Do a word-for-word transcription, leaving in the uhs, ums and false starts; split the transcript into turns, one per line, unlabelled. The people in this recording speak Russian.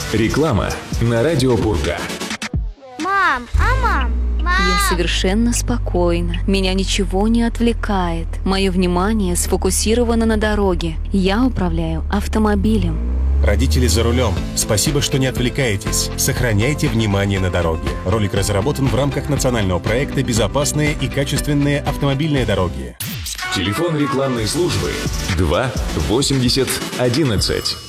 Реклама на радио Пурга.
Мам, а мам? Мам!
Я совершенно спокойна. Меня ничего не отвлекает. Мое внимание сфокусировано на дороге. Я управляю автомобилем.
Родители за рулем. Спасибо, что не отвлекаетесь. Сохраняйте внимание на дороге. Ролик разработан в рамках национального проекта «Безопасные и качественные автомобильные дороги».
Телефон рекламной службы два восемьдесят одиннадцать.